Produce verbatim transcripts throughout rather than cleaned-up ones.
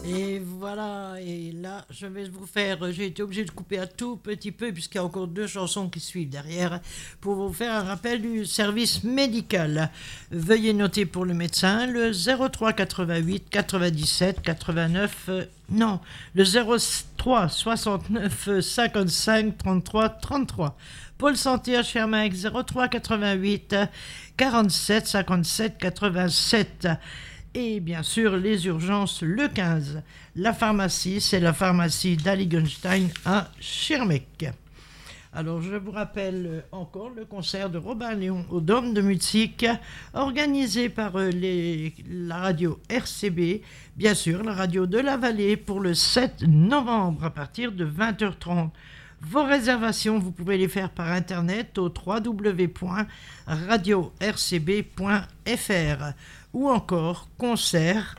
Et voilà, et là, je vais vous faire, j'ai été obligé de couper un tout petit peu, puisqu'il y a encore deux chansons qui suivent derrière, pour vous faire un rappel du service médical. Veuillez noter pour le médecin le zéro trois quatre-vingt-huit quatre-vingt-dix-sept quatre-vingt-neuf, euh, non, le zéro trois soixante-neuf cinquante-cinq trente-trois trente-trois. Pôle santé à Schermaique, zéro trois quatre-vingt-huit quarante-sept cinquante-sept quatre-vingt-sept. Et bien sûr, les urgences, le quinze. La pharmacie, c'est la pharmacie d'Aligenstein à Schermaique. Alors, je vous rappelle encore le concert de Robin Léon au Dôme de musique, organisé par les, la radio R C B, bien sûr, la radio de la Vallée, pour le sept novembre à partir de vingt heures trente. Vos réservations, vous pouvez les faire par internet au w w w point radio r c b point f r ou encore concert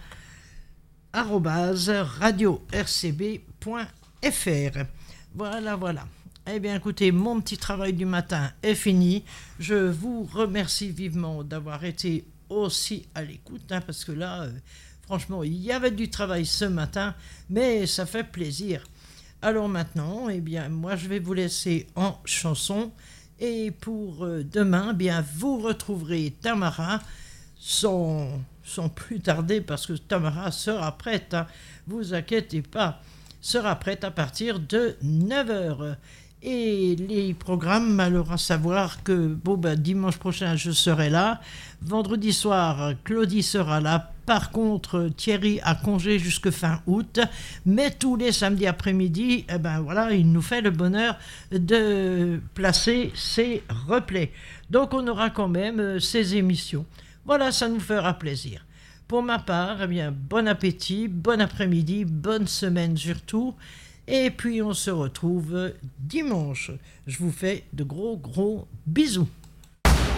arobase radio r c b point f r. Voilà, voilà. Eh bien, écoutez, mon petit travail du matin est fini. Je vous remercie vivement d'avoir été aussi à l'écoute, hein, parce que là, euh, franchement, il y avait du travail ce matin, mais ça fait plaisir. Alors maintenant, eh bien, moi, je vais vous laisser en chanson. Et pour euh, demain, eh bien, vous retrouverez Tamara sans, sans plus tarder, parce que Tamara sera prête, hein, vous inquiétez pas, sera prête à partir de neuf heures. Et les programmes, alors à savoir que bon, ben, dimanche prochain, je serai là. Vendredi soir, Claudie sera là. Par contre, Thierry a congé jusque fin août. Mais tous les samedis après-midi, eh ben, voilà, il nous fait le bonheur de placer ses replays. Donc, on aura quand même euh, ces émissions. Voilà, ça nous fera plaisir. Pour ma part, eh bien, bon appétit, bon après-midi, bonne semaine surtout. Et puis on se retrouve dimanche. Je vous fais de gros gros bisous.